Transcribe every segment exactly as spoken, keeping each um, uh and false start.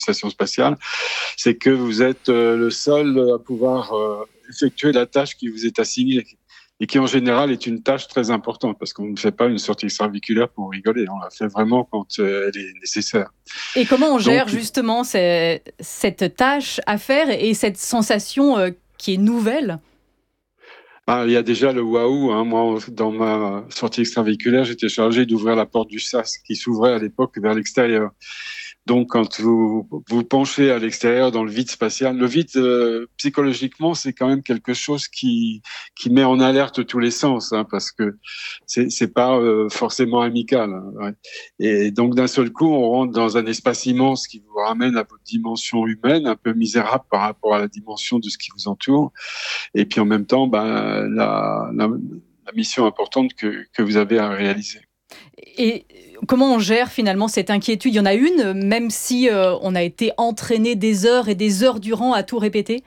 station spatiale, c'est que vous êtes euh, le seul à pouvoir euh, effectuer la tâche qui vous est assignée et qui en général est une tâche très importante parce qu'on ne fait pas une sortie extravéhiculaire pour rigoler, on la fait vraiment quand euh, elle est nécessaire. Et comment on gère Donc, justement ces- cette tâche à faire et cette sensation euh, qui est nouvelle? ah, il y a déjà le waouh, hein. Moi, dans ma sortie extravéhiculaire, j'étais chargé d'ouvrir la porte du sas qui s'ouvrait à l'époque vers l'extérieur. Donc, quand vous vous penchez à l'extérieur dans le vide spatial, le vide, euh, psychologiquement, c'est quand même quelque chose qui qui met en alerte tous les sens, hein, parce que c'est c'est pas euh, forcément amical, hein, ouais. Et donc, d'un seul coup, on rentre dans un espace immense qui vous ramène à votre dimension humaine, un peu misérable par rapport à la dimension de ce qui vous entoure. Et puis, en même temps, ben, la, la, la mission importante que que vous avez à réaliser. Et comment on gère finalement cette inquiétude? Il y en a une, même si euh, on a été entraîné des heures et des heures durant à tout répéter?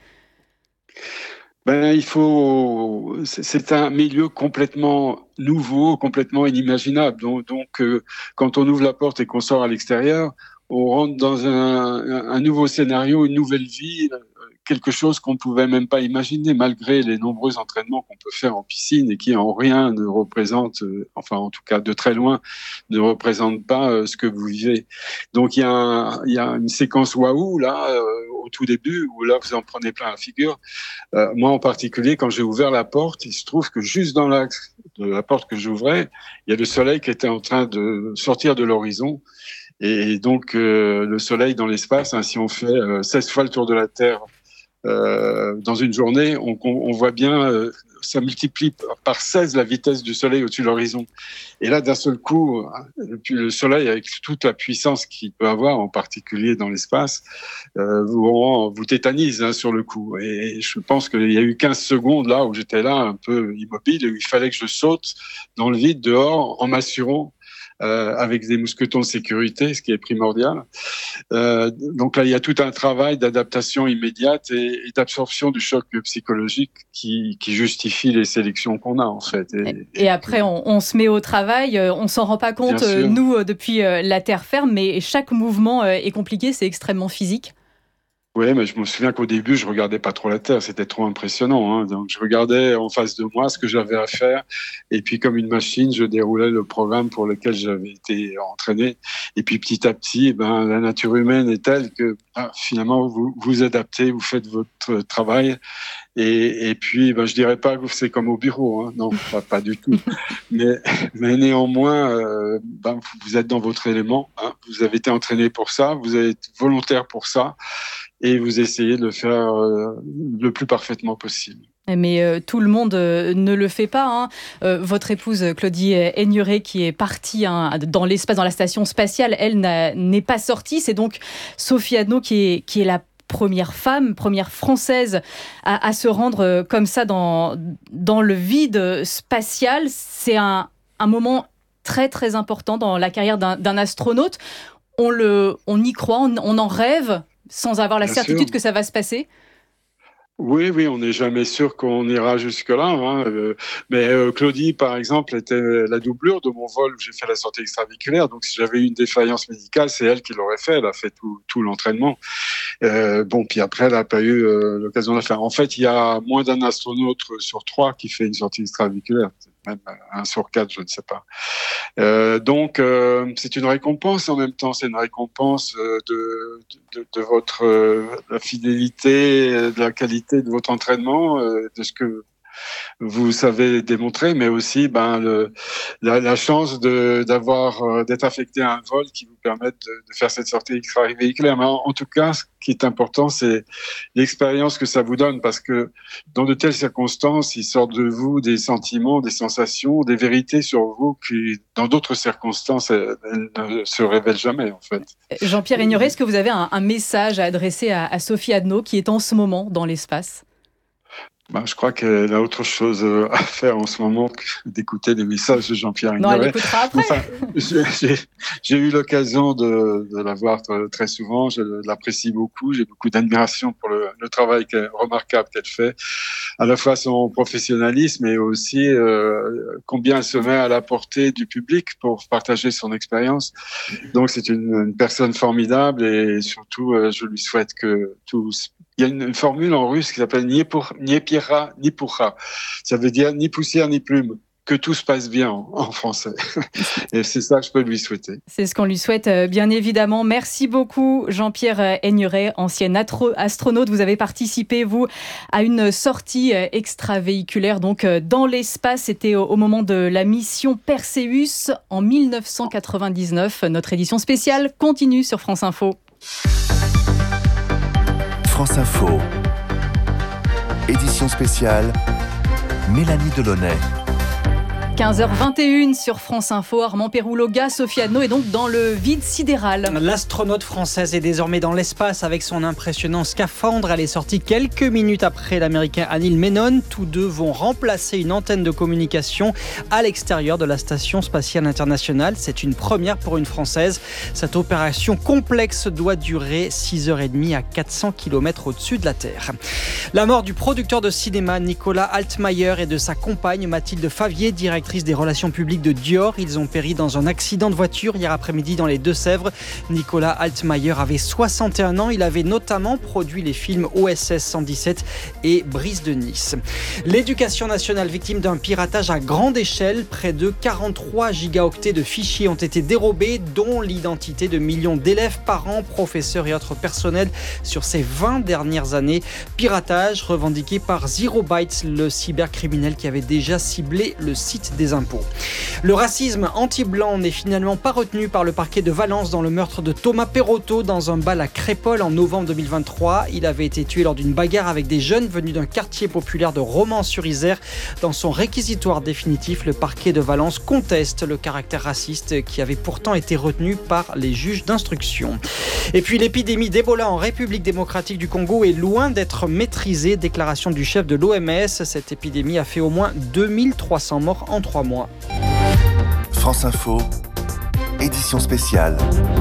Ben, il faut. C'est c'est un milieu complètement nouveau, complètement inimaginable. Donc, donc euh, quand on ouvre la porte et qu'on sort à l'extérieur, on rentre dans un, un nouveau scénario, une nouvelle vie, euh, quelque chose qu'on ne pouvait même pas imaginer, malgré les nombreux entraînements qu'on peut faire en piscine et qui en rien ne représentent, euh, enfin en tout cas de très loin, ne représentent pas euh, ce que vous vivez. Donc il y a, un, il y a une séquence waouh là euh, au tout début où là vous en prenez plein la figure. Euh, moi, en particulier, quand j'ai ouvert la porte, il se trouve que juste dans l'axe de la porte que j'ouvrais, il y a le soleil qui était en train de sortir de l'horizon. Et donc, euh, le soleil dans l'espace, hein, si on fait euh, seize fois le tour de la Terre euh, dans une journée, on, on voit bien, euh, ça multiplie par seize la vitesse du soleil au-dessus de l'horizon. Et là, d'un seul coup, le soleil, avec toute la puissance qu'il peut avoir, en particulier dans l'espace, euh, vous, vous tétanise, hein, sur le coup. Et je pense qu'il y a eu quinze secondes là où j'étais là, un peu immobile, et où il fallait que je saute dans le vide dehors en m'assurant euh, avec des mousquetons de sécurité, ce qui est primordial. Euh, donc là, il y a tout un travail d'adaptation immédiate et, et d'absorption du choc psychologique qui, qui justifie les sélections qu'on a, en fait. Et, Et et après, que, on, on se met au travail, euh, on s'en rend pas bien compte, euh, sûr. nous, euh, depuis euh, la terre ferme, mais chaque mouvement euh, est compliqué, c'est extrêmement physique. Oui, mais je me souviens qu'au début, je regardais pas trop la Terre, c'était trop impressionnant, hein. Donc, je regardais en face de moi ce que j'avais à faire, et puis comme une machine, je déroulais le programme pour lequel j'avais été entraîné. Et puis petit à petit, eh ben, la nature humaine est telle que ah, finalement, vous vous adaptez, vous faites votre travail. Et, et puis, ben, je dirais pas que c'est comme au bureau, hein. Non, pas, pas du tout. Mais, mais néanmoins, euh, ben, vous êtes dans votre élément, hein. Vous avez été entraîné pour ça, vous êtes volontaire pour ça, et vous essayez de le faire euh, le plus parfaitement possible. Mais euh, tout le monde euh, ne le fait pas, hein. Euh, votre épouse Claudie Aigneret, qui est partie, hein, dans l'espace, dans la station spatiale, elle n'a- n'est pas sortie. C'est donc Sophie Adno qui est, qui est la première femme, première française à, à se rendre euh, comme ça dans, dans le vide spatial. C'est un, un moment très très important dans la carrière d'un d'un astronaute. On, le, on y croit, on, on en rêve sans avoir la Bien sûr. certitude que ça va se passer. Oui, oui, on n'est jamais sûr qu'on ira jusque-là, hein. Euh, mais euh, Claudie, par exemple, était la doublure de mon vol où j'ai fait la sortie extravéhiculaire. Donc, si j'avais eu une défaillance médicale, c'est elle qui l'aurait fait. Elle a fait tout, tout l'entraînement. Euh, bon, puis après, elle n'a pas eu euh, l'occasion de la faire. En fait, il y a moins d'un astronaute sur trois qui fait une sortie extravéhiculaire. Même un sur quatre, je ne sais pas. Euh, donc, euh, c'est une récompense en même temps. C'est une récompense euh, de, de, de votre euh, la fidélité, de la qualité de votre entraînement, euh, de ce que vous savez démontrer, mais aussi ben, le, la, la chance de, d'avoir, euh, d'être affecté à un vol qui vous permette de, de faire cette sortie extravéhiculaire. Mais en, en tout cas, ce qui est important, c'est l'expérience que ça vous donne, parce que dans de telles circonstances, il sort de vous des sentiments, des sensations, des vérités sur vous qui, dans d'autres circonstances, elles, elles ne se révèlent jamais, en fait. Jean-Pierre Aigneret, est-ce que vous avez un, un message à adresser à, à Sophie Adno qui est en ce moment dans l'espace? Ben, je crois qu'elle a autre chose à faire en ce moment que d'écouter les messages de Jean-Pierre Ignoret. Non, elle écoutera après. Enfin, j'ai, j'ai eu l'occasion de, de la voir très souvent. Je l'apprécie beaucoup. J'ai beaucoup d'admiration pour le, le travail qu'elle, remarquable qu'elle fait, à la fois son professionnalisme et aussi euh, combien elle se met à la portée du public pour partager son expérience. Donc, c'est une, une personne formidable et surtout, euh, je lui souhaite que tous. Il y a une, une formule en russe qui s'appelle ni pour, ni pira, ni pourra. Ça veut dire ni poussière, ni plume. Que tout se passe bien en, en français. Et c'est ça que je peux lui souhaiter. C'est ce qu'on lui souhaite, bien évidemment. Merci beaucoup, Jean-Pierre Aigneret, ancien astronaute. Vous avez participé, vous, à une sortie extravéhiculaire donc dans l'espace. C'était au moment de la mission Perseus en dix-neuf cent quatre-vingt-dix-neuf. Notre édition spéciale continue sur France Info. France Info, édition spéciale, Mélanie Delaunay. quinze heures vingt et une sur France Info, Armand Perroulloga, Sophie Adno est donc dans le vide sidéral. L'astronaute française est désormais dans l'espace avec son impressionnant scaphandre. Elle est sortie quelques minutes après l'américain Anil Menon. Tous deux vont remplacer une antenne de communication à l'extérieur de la station spatiale internationale. C'est une première pour une française. Cette opération complexe doit durer six heures trente à quatre cents kilomètres au-dessus de la Terre. La mort du producteur de cinéma Nicolas Altmayer et de sa compagne Mathilde Favier, directrice des relations publiques de Dior. Ils ont péri dans un accident de voiture hier après-midi dans les Deux-Sèvres. Nicolas Altmayer avait soixante et un ans. Il avait notamment produit les films O S S cent dix-sept et Brise de Nice. L'éducation nationale victime d'un piratage à grande échelle. Près de quarante-trois gigaoctets de fichiers ont été dérobés, dont l'identité de millions d'élèves, parents, professeurs et autres personnels sur ces vingt dernières années. Piratage revendiqué par Zero Bytes, le cybercriminel qui avait déjà ciblé le site des impôts. Le racisme anti-blanc n'est finalement pas retenu par le parquet de Valence dans le meurtre de Thomas Perotto dans un bal à Crépol en novembre deux mille vingt-trois. Il avait été tué lors d'une bagarre avec des jeunes venus d'un quartier populaire de Romans-sur-Isère. Dans son réquisitoire définitif, le parquet de Valence conteste le caractère raciste qui avait pourtant été retenu par les juges d'instruction. Et puis l'épidémie d'Ebola en République démocratique du Congo est loin d'être maîtrisée. Déclaration du chef de l'O M S. Cette épidémie a fait au moins deux mille trois cents morts en trois mois. France Info, édition spéciale.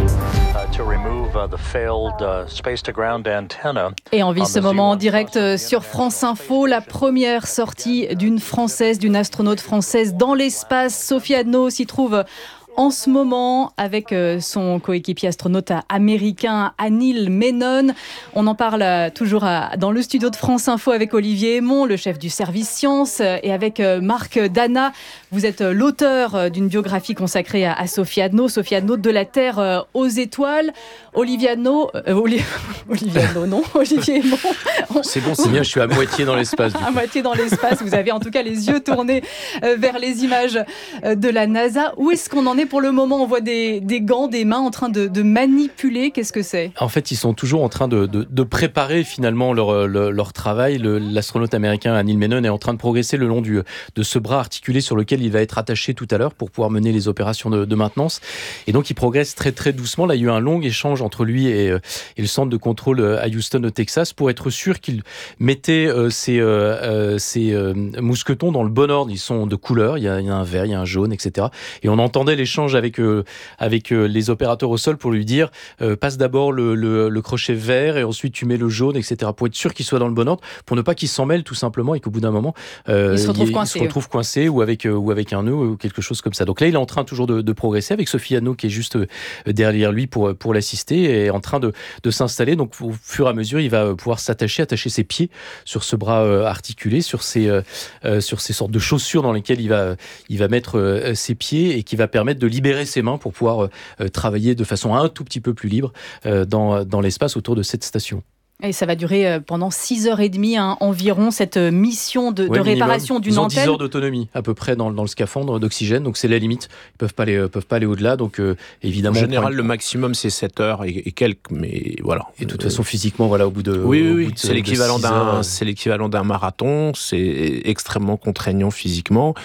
Et on vit ce moment en direct sur France Info, la première sortie d'une Française, d'une astronaute française dans l'espace. Sophie Adno s'y trouve en ce moment avec son coéquipier astronaute américain Anil Menon. On en parle toujours dans le studio de France Info avec Olivier Aymon, le chef du service sciences, et avec Marc Dana. Vous êtes l'auteur d'une biographie consacrée à Sophie Adno, Sophie Adno de la Terre aux étoiles. Olivier Adno, euh, Oli... Olivier Adno, non, Olivier Aymon. C'est bon, c'est bien, je suis à moitié dans l'espace. À moitié dans l'espace, vous avez en tout cas les yeux tournés vers les images de la NASA. Où est-ce qu'on en est pour le moment? On voit des, des gants, des mains en train de, de manipuler. Qu'est-ce que c'est? En fait, ils sont toujours en train de, de, de préparer finalement leur, leur, leur travail. Le, l'astronaute américain Anil Menon est en train de progresser le long du, de ce bras articulé sur lequel il va être attaché tout à l'heure pour pouvoir mener les opérations de, de maintenance. Et donc, il progresse très très doucement. Là, il y a eu un long échange entre lui et, et le centre de contrôle à Houston, au Texas, pour être sûr qu'il mettait euh, ses, euh, ses euh, mousquetons dans le bon ordre. Ils sont de couleur. Il y a, il y a un vert, il y a un jaune, et cetera. Et on entendait l'échange avec euh, avec euh, les opérateurs au sol pour lui dire euh, passe d'abord le, le, le crochet vert et ensuite tu mets le jaune, et cetera. Pour être sûr qu'il soit dans le bon ordre, pour ne pas qu'il s'en mêle tout simplement et qu'au bout d'un moment euh, il se retrouve il, coincé, il se retrouve coincé ou avec euh, ou avec un nœud ou quelque chose comme ça. Donc là, il est en train toujours de, de progresser avec Sophie Adno qui est juste euh, derrière lui pour pour l'assister et en train de de s'installer. Donc au fur et à mesure, il va pouvoir s'attacher, attacher ses pieds sur ce bras euh, articulé, sur ces euh, euh, sur ces sortes de chaussures dans lesquelles il va il va mettre euh, ses pieds et qui va permettre de libérer ses mains pour pouvoir euh, travailler de façon un tout petit peu plus libre euh, dans dans l'espace autour de cette station. Et ça va durer pendant six heures trente hein, environ, cette mission de, ouais, de réparation d'une antenne. Ils ont dix heures d'autonomie à peu près dans, dans le scaphandre d'oxygène, donc c'est la limite. Ils ne peuvent pas aller, peuvent pas aller au-delà, donc euh, évidemment... En général, le maximum, c'est sept heures et, et quelques, mais voilà. Et de toute euh... façon, physiquement, voilà, au bout de... Oui, au oui, bout de, c'est, l'équivalent d'un, c'est l'équivalent d'un marathon, c'est extrêmement contraignant physiquement.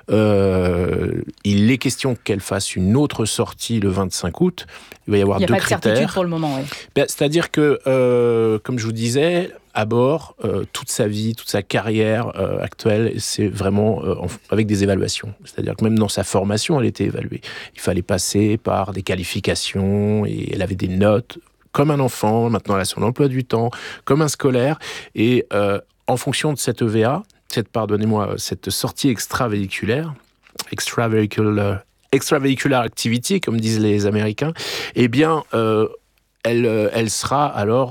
Euh, il est question qu'elle fasse une autre sortie le vingt-cinq août. Il va y avoir deux critères. Il n'y a pas de certitude pour le moment, oui. Ben, c'est-à-dire que, euh, comme comme je vous disais, à bord, euh, toute sa vie, toute sa carrière euh, actuelle, c'est vraiment euh, en, avec des évaluations. C'est-à-dire que même dans sa formation, elle était évaluée. Il fallait passer par des qualifications et elle avait des notes comme un enfant. Maintenant, elle a son emploi du temps, comme un scolaire. Et euh, en fonction de cette E V A, cette, pardonnez-moi, cette sortie extravéhiculaire, extravehicular, extravehicular activity, comme disent les Américains, eh bien, euh, elle, elle sera alors